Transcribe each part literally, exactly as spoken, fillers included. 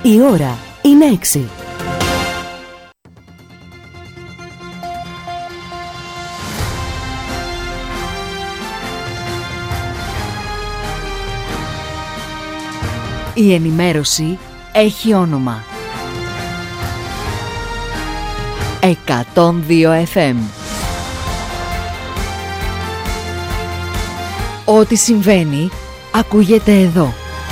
Η ώρα είναι έξι. Η ενημέρωση έχει όνομα. εκατόν δύο εφ εμ. Ό,τι συμβαίνει, ακούγεται εδώ.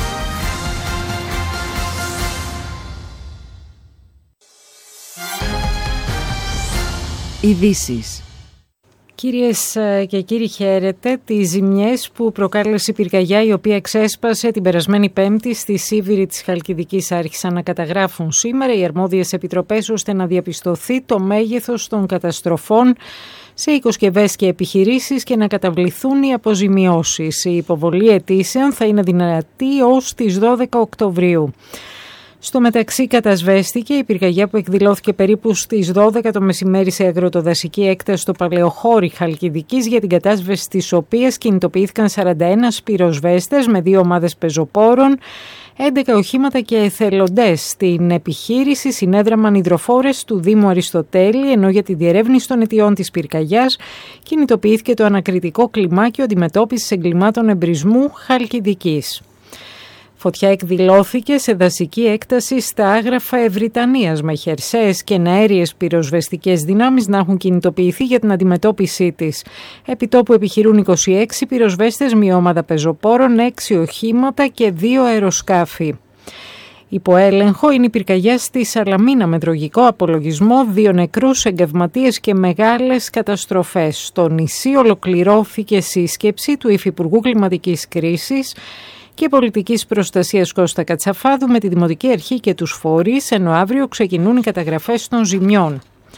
Ειδήσεις. Κυρίες και κύριοι, χαίρετε. Τις ζημιές που προκάλεσε η πυρκαγιά, η οποία ξέσπασε την περασμένη Πέμπτη στη Σίβηρη της Χαλκιδικής, άρχισαν να καταγράφουν σήμερα οι αρμόδιες επιτροπές ώστε να διαπιστωθεί το μέγεθος των καταστροφών σε οικοσκευές και επιχειρήσεις και να καταβληθούν οι αποζημιώσεις. Η υποβολή αιτήσεων θα είναι δυνατή ως τις δώδεκα Οκτωβρίου. Στο μεταξύ κατασβέστηκε η πυρκαγιά που εκδηλώθηκε περίπου στις δώδεκα το μεσημέρι σε αγροτοδασική έκταση στο Παλαιοχώρι Χαλκιδικής, για την κατάσβεση της οποίας κινητοποιήθηκαν σαράντα ένα πυροσβέστες με δύο ομάδες πεζοπόρων, έντεκα οχήματα και εθελοντές. Στην επιχείρηση συνέδραμαν υδροφόρες του Δήμου Αριστοτέλη, ενώ για τη διερεύνηση των αιτιών της πυρκαγιάς κινητοποιήθηκε το ανακριτικό κλιμάκιο αντιμετώπισης εγκλημάτων εμπρισμού Χαλκιδικής. Φωτιά εκδηλώθηκε σε δασική έκταση στα Άγραφα Ευρυτανίας, με χερσαίες και εναέριες πυροσβεστικές δυνάμεις να έχουν κινητοποιηθεί για την αντιμετώπιση της. Επιτόπου επιχειρούν είκοσι έξι πυροσβέστες, μία ομάδα πεζοπόρων, έξι οχήματα και δύο αεροσκάφη. Υπό έλεγχο είναι η πυρκαγιά στη Σαλαμίνα με τραγικό απολογισμό, δύο νεκρούς, εγκαυματίες και μεγάλες καταστροφές. Στο νησί ολοκληρώθηκε σύσκεψη του Υφυπουργού Κλιματικής Κρίσης και Πολιτικής Προστασίας Κώστα Κατσαφάδου με τη Δημοτική Αρχή και τους φορείς, ενώ αύριο ξεκινούν οι καταγραφές των ζημιών.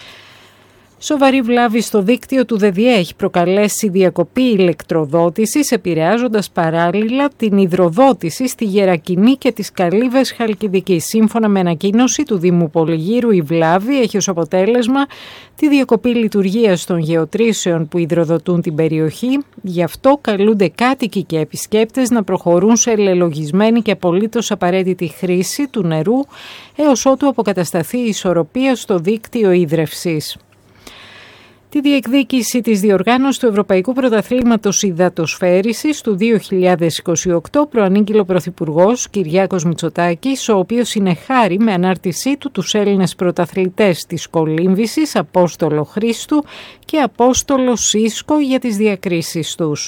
Σοβαρή βλάβη στο δίκτυο του ΔΕΔΙΕ έχει προκαλέσει διακοπή ηλεκτροδότησης, επηρεάζοντας παράλληλα την υδροδότηση στη Γερακινή και τις Καλύβες Χαλκιδικής. Σύμφωνα με ανακοίνωση του Δήμου Πολυγύρου, η βλάβη έχει ως αποτέλεσμα τη διακοπή λειτουργίας των γεωτρήσεων που υδροδοτούν την περιοχή. Γι' αυτό καλούνται κάτοικοι και επισκέπτες να προχωρούν σε ελελογισμένη και απολύτως απαραίτητη χρήση του νερού έως ότου αποκατασταθεί η ισορροπία στο δίκτυο ίδρευσης. Τη διεκδίκηση της διοργάνωσης του Ευρωπαϊκού Πρωταθλήματος Υδατοσφαίρισης του δύο χιλιάδες είκοσι οκτώ προανήγγειλε ο Πρωθυπουργός Κυριάκος Μητσοτάκης, ο οποίος συνεχάρει με ανάρτησή του τους Έλληνες πρωταθλητές της κολύμβησης, Απόστολο Χρήστου και Απόστολο Σίσκο, για τις διακρίσεις τους.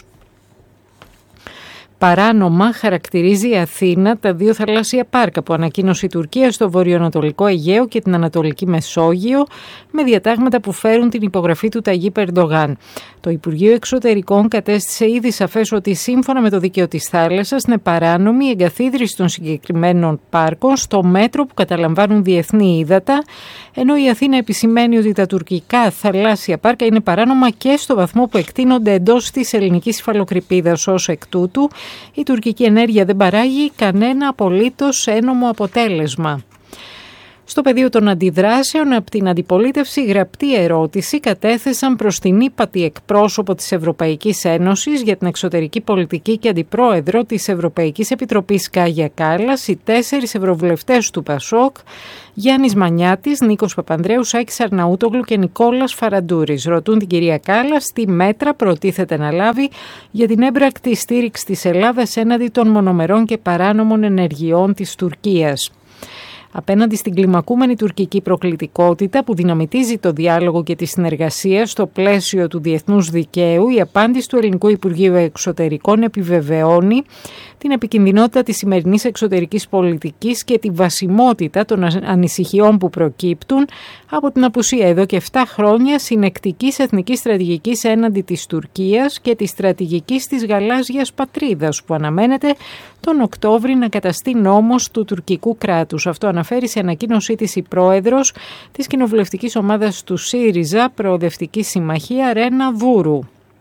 Παράνομα χαρακτηρίζει η Αθήνα τα δύο θαλάσσια πάρκα που ανακοίνωσε η Τουρκία στο βορειοανατολικό Αιγαίο και την Ανατολική Μεσόγειο, με διατάγματα που φέρουν την υπογραφή του Ταγίπ Ερντογάν. Το Υπουργείο Εξωτερικών κατέστησε ήδη σαφές ότι σύμφωνα με το δίκαιο της θάλασσας είναι παράνομη η εγκαθίδρυση των συγκεκριμένων πάρκων στο μέτρο που καταλαμβάνουν διεθνή ύδατα, ενώ η Αθήνα επισημαίνει ότι τα τουρκικά θαλάσσια πάρκα είναι παράνομα και στο βαθμό που εκτείνονται εντός της ελληνικής υφαλοκρηπίδας. Ως εκ τούτου, η τουρκική ενέργεια δεν παράγει κανένα απολύτως ένομο αποτέλεσμα. Στο πεδίο των αντιδράσεων από την αντιπολίτευση, γραπτή ερώτηση κατέθεσαν προς την ύπατη εκπρόσωπο της Ευρωπαϊκής Ένωσης για την εξωτερική πολιτική και αντιπρόεδρο της Ευρωπαϊκής Επιτροπής Κάγια Κάλλας οι τέσσερις ευρωβουλευτές του ΠΑΣΟΚ, Γιάννης Μανιάτης, Νίκος Παπανδρέου, Σάκης Αρναούτογλου και Νικόλας Φαραντούρης. Ρωτούν την κυρία Κάλλας τι μέτρα προτίθεται να λάβει για την έμπρακτη στήριξη της Ελλάδας έναντι των μονομερών και παράνομων ενεργειών της Τουρκίας. Απέναντι στην κλιμακούμενη τουρκική προκλητικότητα που δυναμητίζει το διάλογο και τη συνεργασία στο πλαίσιο του διεθνούς δικαίου, η απάντηση του Ελληνικού Υπουργείου Εξωτερικών επιβεβαιώνει την επικινδυνότητα της σημερινής εξωτερικής πολιτικής και τη βασιμότητα των ανησυχιών που προκύπτουν από την απουσία εδώ και επτά χρόνια συνεκτικής εθνικής στρατηγικής έναντι της Τουρκίας και της στρατηγικής της γαλάζιας πατρίδας που αναμένεται τον Οκτώβρη να καταστεί νόμος του τουρκικού κράτους. Αυτό αναφέρει σε ανακοίνωσή της η πρόεδρος της κοινοβουλευτικής ομάδας του ΣΥΡΙΖΑ, Προοδευτική Συμμαχία, Ρένα Βούρου.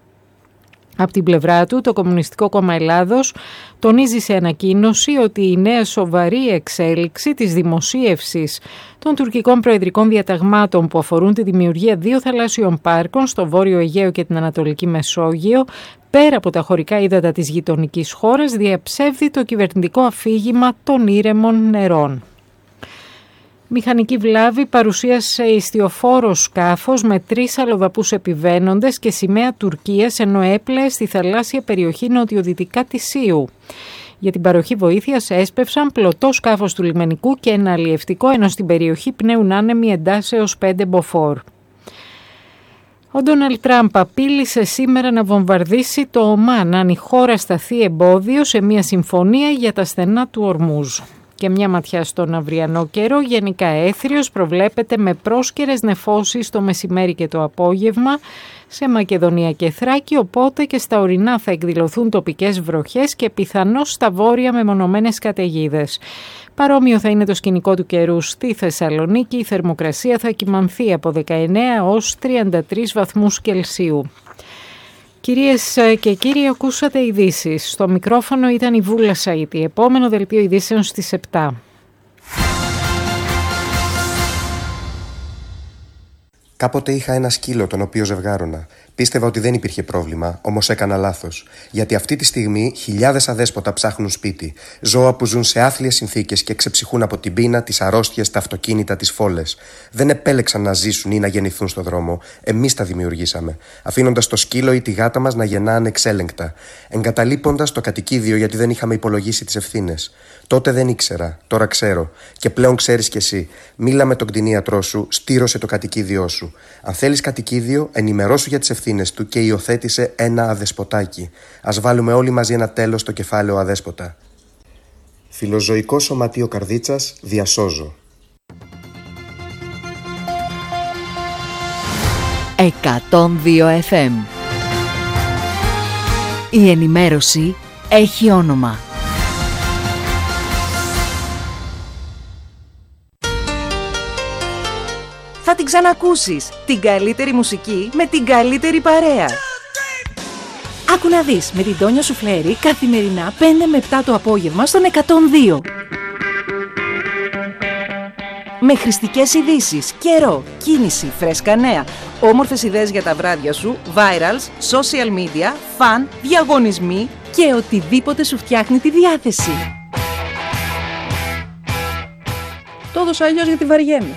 Από την πλευρά του, το Κομμουνιστικό Κόμμα Ελλάδος τονίζει σε ανακοίνωση ότι η νέα σοβαρή εξέλιξη της δημοσίευσης των τουρκικών προεδρικών διαταγμάτων που αφορούν τη δημιουργία δύο θαλάσσιων πάρκων στο Βόρειο Αιγαίο και την Ανατολική Μεσόγειο, πέρα από τα χωρικά ύδατα της γειτονικής χώρας, διαψεύδει το κυβερνητικό αφήγημα των ήρεμων νερών. Μηχανική βλάβη παρουσίασε ιστιοφόρο σκάφος με τρεις αλλοδαπούς επιβαίνοντες και σημαία Τουρκίας, ενώ έπλεε στη θαλάσσια περιοχή νοτιοδυτικά της Σίου. Για την παροχή βοήθειας έσπευσαν πλωτό σκάφος του λιμενικού και ένα αλλιευτικό, ενώ στην περιοχή πνέουν άνεμοι εντάσεως πέντε μποφόρ. Ο Ντόναλντ Τραμπ απείλησε σήμερα να βομβαρδίσει το Ομάν αν η χώρα σταθεί εμπόδιο σε μια συμφωνία για τα στενά του Ορμούζ. Και μια ματιά στον αυριανό καιρό, γενικά έθριος, προβλέπεται με πρόσκαιρες νεφώσεις το μεσημέρι και το απόγευμα σε Μακεδονία και Θράκη, οπότε και στα ορεινά θα εκδηλωθούν τοπικές βροχές και πιθανώς στα βόρεια μεμονωμένες καταιγίδες. Παρόμοιο θα είναι το σκηνικό του καιρού στη Θεσσαλονίκη, η θερμοκρασία θα κυμανθεί από δεκαεννέα ως τριάντα τρεις βαθμούς Κελσίου. Κυρίες και κύριοι, ακούσατε ειδήσεις. Στο μικρόφωνο ήταν η Βούλα Σαΐτη. Επόμενο δελτίο ειδήσεων στις επτά. Κάποτε είχα ένα σκύλο τον οποίο ζευγάρωνα. Πίστευα ότι δεν υπήρχε πρόβλημα, όμως έκανα λάθος. Γιατί αυτή τη στιγμή χιλιάδες αδέσποτα ψάχνουν σπίτι. Ζώα που ζουν σε άθλιες συνθήκες και ξεψυχούν από την πείνα, τις αρρώστιες, τα αυτοκίνητα, τις φόλες. Δεν επέλεξαν να ζήσουν ή να γεννηθούν στο δρόμο. Εμείς τα δημιουργήσαμε. Αφήνοντας το σκύλο ή τη γάτα μας να γεννά ανεξέλεγκτα. Εγκαταλείποντας το κατοικίδιο γιατί δεν είχαμε υπολογίσει τις ευθύνες. Τότε δεν ήξερα, τώρα ξέρω. Και πλέον ξέρεις κι εσύ. Μίλα με τον κτηνίατρό σου, στήρωσε το κατοικίδιό σου. Αν θέλεις κατοικίδιο, ενημερώσου για τις ευθύνες του και υιοθέτησε ένα αδεσποτάκι. Ας βάλουμε όλοι μαζί ένα τέλος στο κεφάλαιο αδέσποτα. Φιλοζωικό Σωματείο Καρδίτσας, διασώζω. εκατόν δύο εφ εμ. Η ενημέρωση έχει όνομα. Θα την ξανακούσεις. Την καλύτερη μουσική με την καλύτερη παρέα. Άκου να δεις με την Τόνια Σουφλέρη καθημερινά πέντε με επτά το απόγευμα στον εκατόν δύο. Με χρηστικές ειδήσεις, καιρό, κίνηση, φρέσκα νέα, όμορφες ιδέες για τα βράδια σου, virals, social media, fun, διαγωνισμοί και οτιδήποτε σου φτιάχνει τη διάθεση. Το έδωσα αλλιώς γιατί βαριέμαι.